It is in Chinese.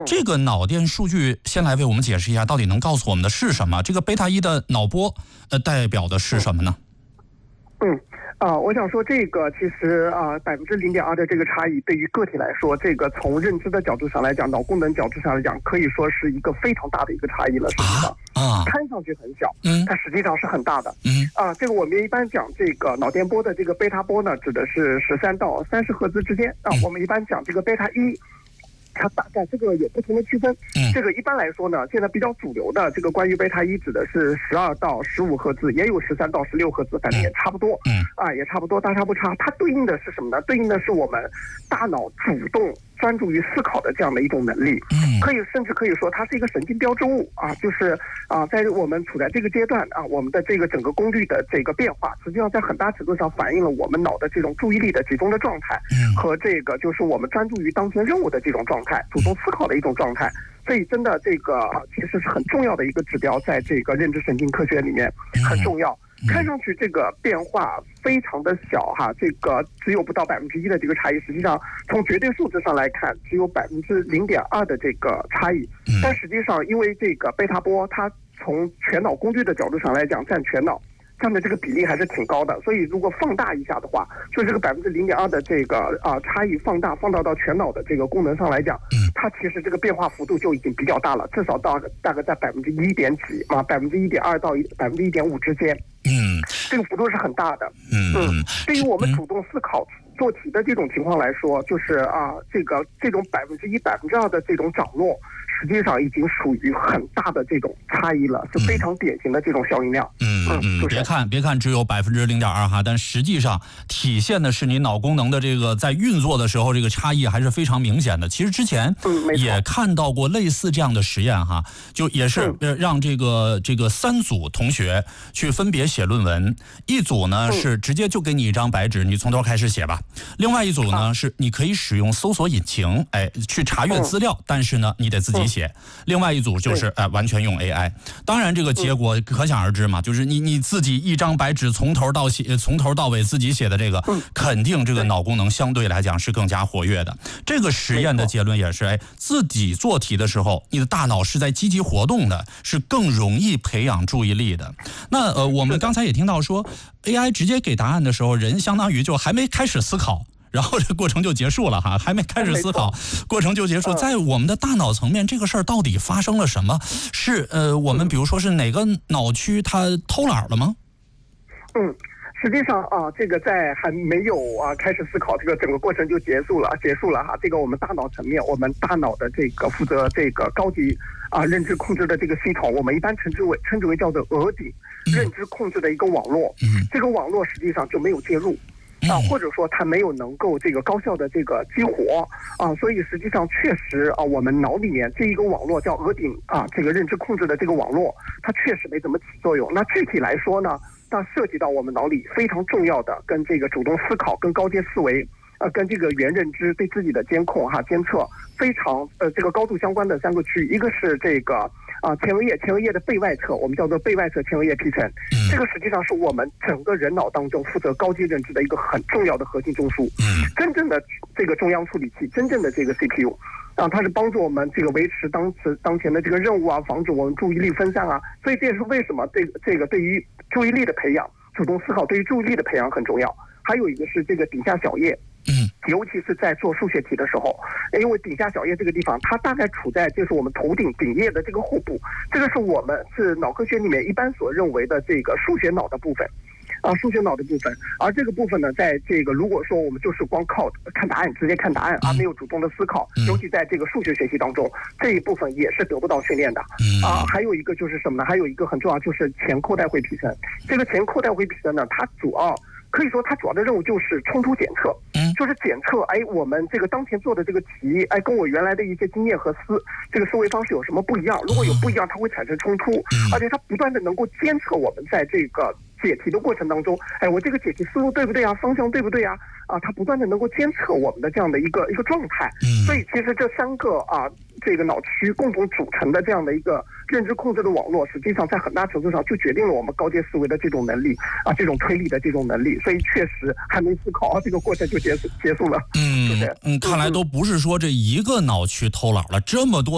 这个脑电数据先来为我们解释一下，到底能告诉我们的是什么？这个贝塔1的脑波，代表的是什么呢？ 我想说这个其实0.2%的这个差异对于个体来说，这个从认知的角度上来讲，脑功能角度上来讲，可以说是一个非常大的一个差异了。实际上，看上去很小，但实际上是很大的。这个我们一般讲这个脑电波的这个贝塔波呢，指的是13到30赫兹之间。我们一般讲这个贝塔1。它大概这个有不同的区分，这个一般来说呢，现在比较主流的这个关于贝塔1指的是12到15赫兹，也有13到16赫兹，反正也差不多，也差不多，大差不差。它对应的是什么呢？对应的是我们大脑主动专注于思考的这样的一种能力，甚至可以说它是一个神经标志物就是在我们处在这个阶段我们的这个整个功率的这个变化，实际上在很大程度上反映了我们脑的这种注意力的集中的状态，和这个就是我们专注于当前任务的这种状态，主动思考的一种状态。所以真的这个其实是很重要的一个指标，在这个认知神经科学里面很重要。看上去这个变化非常的小这个只有不到1%的这个差异，实际上从绝对数字上来看，只有0.2%的这个差异。但实际上，因为这个贝塔波，它从全脑功率的角度上来讲，占全脑占的这个比例还是挺高的，所以如果放大一下的话，就这个0.2%的这个差异放大到全脑的这个功能上来讲，它其实这个变化幅度就已经比较大了，至少大概在1点几1.2%到1.5%之间。这个幅度是很大的。对于我们主动思考做题的这种情况来说，就是这种1%、2%的这种掌握，实际上已经属于很大的这种差异了，是非常典型的这种效应量。 别看只有0.2%但实际上体现的是你脑功能的这个在运作的时候，这个差异还是非常明显的。其实之前也看到过类似这样的实验就也是让这个3组同学去分别写论文，一组呢是直接就给你一张白纸，你从头开始写吧。另外一组呢是你可以使用搜索引擎去查阅资料，但是呢你得自己写。另外一组就是完全用 AI。当然这个结果可想而知嘛，就是你自己一张白纸从头到尾自己写的这个，肯定这个脑功能相对来讲是更加活跃的。这个实验的结论也是自己做题的时候，你的大脑是在积极活动的，是更容易培养注意力的。那我们刚才也听到说 AI 直接给答案的时候，人相当于就还没开始思考，然后这过程就结束了还没开始思考，过程就结束。在我们的大脑层面，这个事儿到底发生了什么？是我们比如说是哪个脑区它偷懒了吗？ 实际上这个在还没有开始思考，这个整个过程就结束了这个我们大脑层面，我们大脑的这个负责这个高级认知控制的这个系统，我们一般称之为叫做额顶认知控制的一个网络。这个网络实际上就没有介入或者说它没有能够这个高效的这个激活所以实际上确实我们脑里面这一个网络叫额顶这个认知控制的这个网络，它确实没怎么起作用。那具体来说呢，它涉及到我们脑里非常重要的跟这个主动思考、跟高阶思维跟这个原认知对自己的监控监测非常这个高度相关的3个区域。一个是这个前额叶的背外侧，我们叫做背外侧前额叶皮层，这个实际上是我们整个人脑当中负责高阶认知的一个很重要的核心中枢，真正的这个中央处理器，真正的这个 CPU它是帮助我们这个维持当前的这个任务防止我们注意力分散所以这也是为什么这个对于注意力的培养，主动思考对于注意力的培养很重要。还有一个是这个顶下小叶，尤其是在做数学题的时候，因为顶下小叶这个地方，它大概处在就是我们头顶顶叶的这个后部，这个是脑科学里面一般所认为的这个数学脑的部分。数学脑的部分，而这个部分呢，在这个如果说我们就是光靠看答案，直接看答案没有主动的思考，尤其在这个数学学习当中，这一部分也是得不到训练的还有一个就是什么呢？还有一个很重要就是前扣带回皮层。这个前扣带回皮层呢，它可以说它主要的任务就是冲突检测，就是检测我们这个当前做的这个题跟我原来的一些经验和这个思维方式有什么不一样，如果有不一样，它会产生冲突，而且它不断的能够监测我们在这个解题的过程当中，我这个解题思路对不对方向对不对它不断的能够监测我们的这样的一个状态。所以其实这3个这个脑区共同组成的这样的一个认知控制的网络，实际上在很大程度上就决定了我们高阶思维的这种能力这种推理的这种能力。所以确实还没思考这个过程就结束了。 看来都不是说这一个脑区偷懒了，这么多